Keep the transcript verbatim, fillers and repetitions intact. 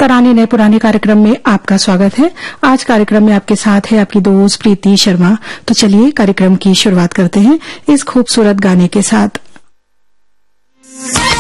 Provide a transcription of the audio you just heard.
पुराने नए पुराने कार्यक्रम में आपका स्वागत है। आज कार्यक्रम में आपके साथ है आपकी दोस्त प्रीति शर्मा। तो चलिए कार्यक्रम की शुरुआत करते हैं इस खूबसूरत गाने के साथ।